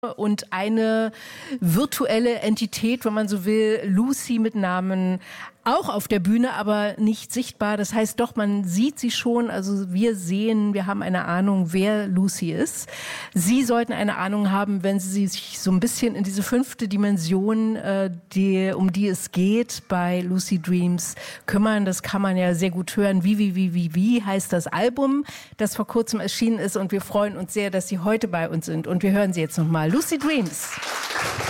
und eine virtuelle Entität, wenn man so will, Lucy mit Namen, auch auf der Bühne, aber nicht sichtbar. Das heißt doch, man sieht sie schon, also wir haben eine Ahnung, wer Lucy ist. Sie sollten eine Ahnung haben, wenn Sie sich so ein bisschen in diese 5. Dimension, um die es geht, bei Lucid Dreams kümmern. Das kann man ja sehr gut hören. Wie heißt das Album, das vor kurzem erschienen ist, und wir freuen uns sehr, dass Sie heute bei uns sind, und wir hören Sie jetzt nochmal. Lucid Dreams.